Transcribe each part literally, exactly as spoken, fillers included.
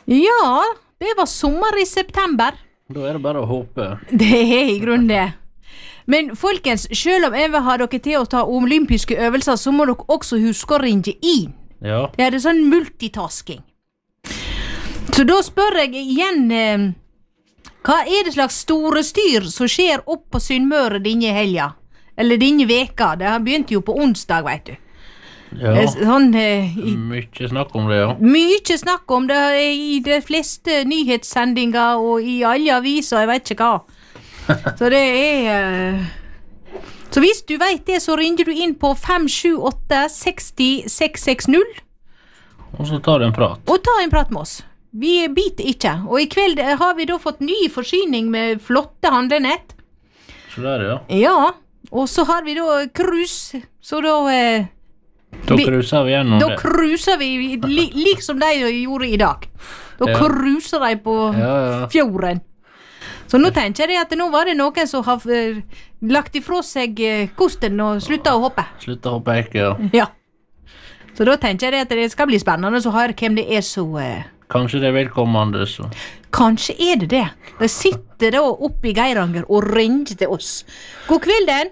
Ja, det var sommer i september. Da er det bare å håpe. Det er i grunnen det. Men folkens, selv om jeg vil ha dere til å ta olympiske øvelser, så må dere også huske å ringe inn. Ja. Det er sånn multitasking. Så da spør jeg igjen, eh, hva er det slags store styr som skjer opp på Sunnmøre denne helga? Eller denne veka? Det har begynt jo på onsdag, vet du. Ja, Eh, Sånn, eh, i, mye snakk om det, ja. mye snakk om det i de fleste nyhetssendinger og i alle aviser, jeg vet ikke hva. Så det er eh, Så hvis du vet det, så ringer du inn på fem sju åtte seks null seks seks null Og så tar det en prat. og ta en prat med oss. Vi biter ikke. Og i kveld eh, har vi da fått ny forsyning med flotte handlenett. Så der, ja. Ja, og så har vi da cruise, så da eh, Da Vi- cruiser vi gjennom Da det. cruiser vi li, lik som de gjorde i dag. Da Ja. cruiser de på Ja, ja. fjorden. Så nå tenker jeg at nå var det noen som har eh, lagt ifra seg eh, kosten og slutta å hoppe. Slutt å hoppe ikke, ja. Ja. Så da tenker jeg at det skal bli spennende å høre hvem det er som eh, Kanskje det er velkommende, så. Kanskje er det det. De sitter da oppe i Geiranger og ringer til oss. God kvelden.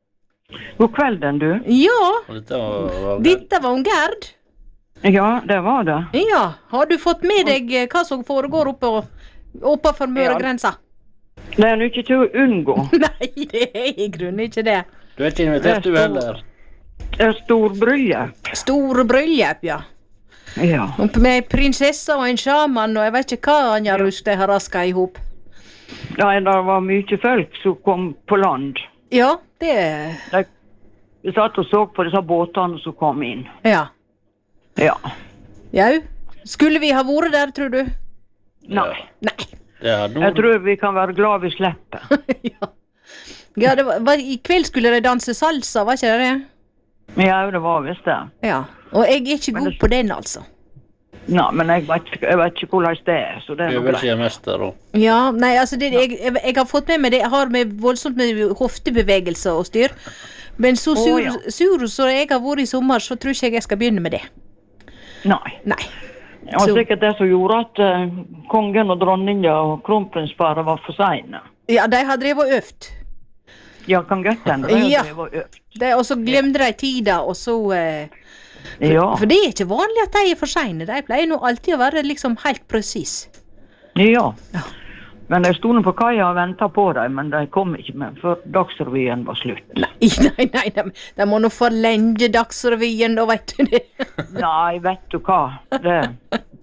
God kvelden, du. Ja, Og dette var, var dette var hun Gerd. Ja, det var det. Ja, har du fått med deg eh, hva som foregår oppe, oppe for Møregrensa? Det er jo ikke til å unngå. Nei, det er i grunnen ikke det. Du er ikke invitert, du heller. Det er storbryllup. Store bryllup, ja. Ja. Og med prinsessa og en sjaman, og jeg vet ikke hva andre rusk de har raska ihop. Nei, det var mye folk som kom på land. Ja, det De, vi satt og så på disse båtene som kom inn. Ja. Ja. Jau. Skulle vi ha vært der, tror du? Nei. Nei. Det er Jeg noe. tror vi kan være glad vi slipper. ja. Ja, det var, var, i kveld skulle de danse salsa, var ikke det det? Ja, det var visst det. Ja. Og jeg er ikke Men god det- på den, altså. Nei, men jeg vet, jeg vet ikke hvordan det er, så det er noe greit. Øvelsesmester og Ja, nei, altså, det, jeg, jeg, jeg har fått med meg det. Jeg har med voldsomt med hoftebevegelser og styr. Men så Å, sur, ja. sur som jeg har vært i sommer, så tror ikke jeg jeg skal begynne med det. Nei. Nei. Det var Så- sikkert det som gjorde at eh, kongen og dronninga og kronprinsparet var for sene. Ja, de har drevet og øvd. Ja, kan godt hende. det Ja. var øvd. De, og så glemte de tida, og så eh, Ja. For det er ikke vanlig at de er for seine. De pleier nå alltid å være liksom helt presis. Ja. Ja. Men de sto nå på kaia og venta på dem, men de kom ikke med før Dagsrevyen var slutt. Nei, nei, nei, de, de må nå forlenge Dagsrevyen, da vet du det. Nei, vet du hva. Det,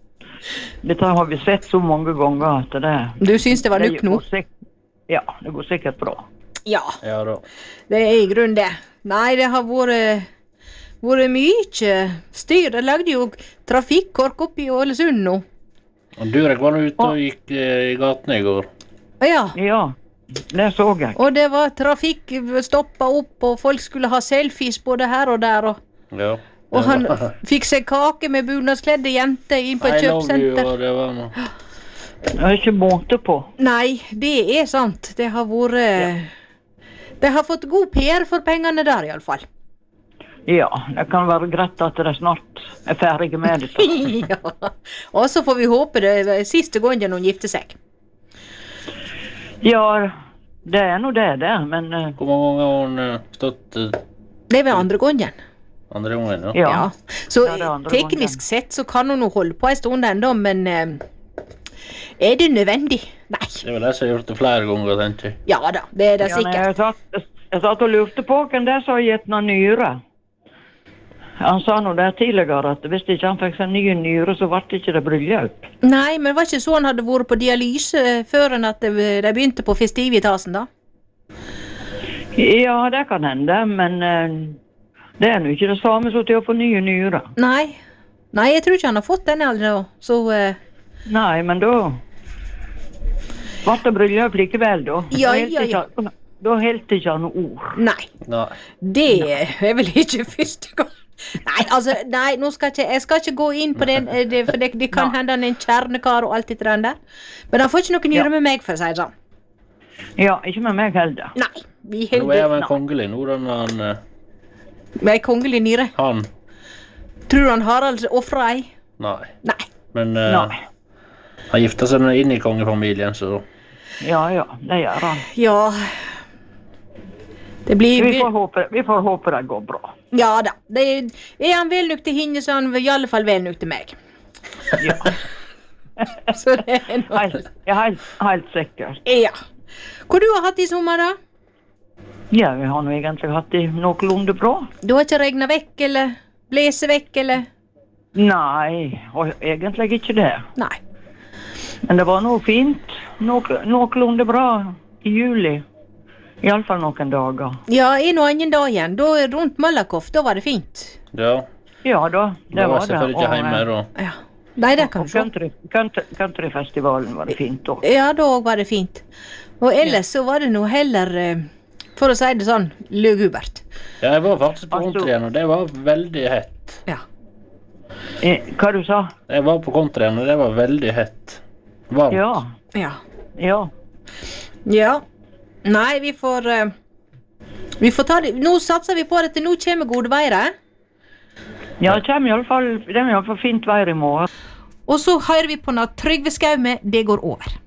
dette har vi sett så mange ganger at det Du syns det var det nok nå? går sik- Ja, det går sikkert bra. Ja, Ja da. det er i grunnen det. Nei, det har vært vært mye styr. De lagde jo trafikkork opp i Ålesund nå. Og Durek var nå ute og gikk eh, i gatene i går. Ja, Ja, det så jeg. og det var trafikk stoppa opp, og folk skulle ha selfies både her og der, og, Ja. og han fikk seg kake med bunadskledde jenter inn på et I love you, kjøpesenter. og det var noe. Det er ikke måte på. Nei, det er sant. Det har vært De har fått god P R for pengene der, iallfall. Ja, det kan være greit at de snart er ferdige med det. ja. Og så får vi håpe det er siste gangen hun gifter seg. Ja, det er nå det, det. Men eh, Hvor mange ganger har hun eh, stått eh, Det er vel andre gangen. andre gangen, ja? ja. Ja. Så Ja, det er andre teknisk gangen. sett så kan hun nå holde på en stund ennå, men eh, er det nødvendig? Nei. Det er vel jeg som har gjort det flere ganger, tenker jeg. Ja da, det er det Ja, nei, sikkert. jeg, satt, jeg satt og lurte på hvem det som har gitt noen nyre. Han sa nå det tidligere at hvis ikke han fikk seg en ny nyre, så ble det ikke det bryllup. Nei, men var ikke så han hadde vært på dialyse før enn at de de begynte på festivitasen, da? Ja, det kan hende, men eh, det er nå ikke det samme som til å få nye nyre. Nei. Nei, jeg tror ikke han har fått den ennå, så eh, Nei, men da ble det bryllup likevel, da. Ja, Da helt ja, ja. ikke- Da helt ikke han ord. Nei. Nei. Det er vel ikke første gang. Nei, altså, nei, nå skal ikke, jeg skal ikke gå inn på den, eh, det, for det, det kan Nei. hende han er en kjernekar og alt det der. Men han får ikke noe nyre Ja. med meg, for å si det sånn. Ja, ikke med meg heller. Nei, vi Nå er jeg vel heldig. kongelig nå, den han, eh, Med ei kongelig nyre. han. Tror du han Harald ofra ei? Nei. Nei. Men eh, Nei. Han gifter seg inn i kongefamilien, så... Ja, ja, det gjør han. Ja. Det blir... Vi får håpe, vi får håpe det går bra. Ja da. Det er, er han vel nok til henne, så er han i alle fall vel nok til meg. Ja. Så det er noe... Helt, ja, helt, helt sikkert. Ja. Hva du har hatt i sommer, da? Ja, vi har nå egentlig hatt det noenlunde bra. Du har ikke regnet vekk, eller blåse vekk, eller? Nei, og egentlig ikke det. Nei. Men det var noe fint, noe, noenlunde bra i juli. I alle fall noen dager. Ja, en og annen dag igjen. Da rundt Malakoff, da var det fint. Ja. Ja da, det Da var var jeg det. selvfølgelig ikke Og, hjemme, da. Ja. Nei, det kan og du se. country, country, countryfestivalen var det fint også. Ja, da var det fint. Og ellers så var det noe heller, eh, for å si det sånn, lugubert. Ja, jeg var faktisk på Altså- kontrien, og det var veldig hett. Ja. Eh, hva du sa? Jeg var på kontrien, og det var veldig hett. Varmt. Ja, Ja. ja. Ja. Nei, vi får... eh, vi får ta det... Nå satser vi på at det nå kommer gode veier. Ja, det kommer i alle fall, det er i alle fall fint vær i morgen. Og så hører vi på når Trygve Skau med Det går over.